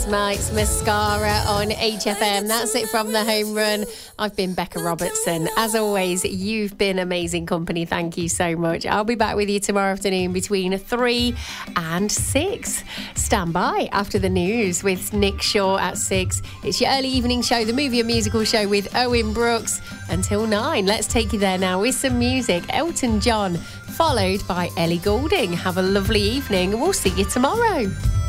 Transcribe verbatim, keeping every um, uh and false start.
Smites Mascara on H F M. That's it from the home run. I've been Becca Robertson. As always, you've been amazing company. Thank you so much. I'll be back with you tomorrow afternoon between three and six. Stand by after the news with Nick Shaw at six. It's your early evening show, the movie and musical show with Owen Brooks, until nine. Let's take you there now with some music. Elton John, followed by Ellie Goulding. Have a lovely evening and we'll see you tomorrow.